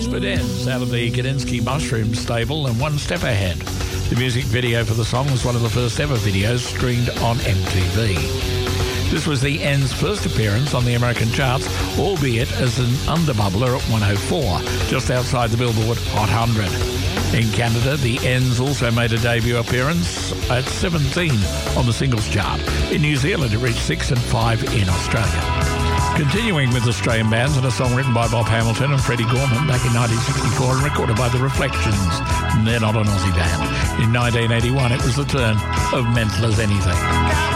But Ends out of the Gadinsky Mushroom stable and one step ahead. The music video for the song was one of the first ever videos streamed on MTV. This was the Ends' first appearance on the American charts, albeit as an underbubbler at 104, just outside the Billboard Hot 100. In Canada, the Ends also made a debut appearance at 17 on the singles chart. In New Zealand, it reached 6 and 5 in Australia. Continuing with Australian bands and a song written by Bob Hamilton and Freddie Gorman back in 1964 and recorded by The Reflections. They're not an Aussie band. In 1981, it was the turn of Mental as Anything.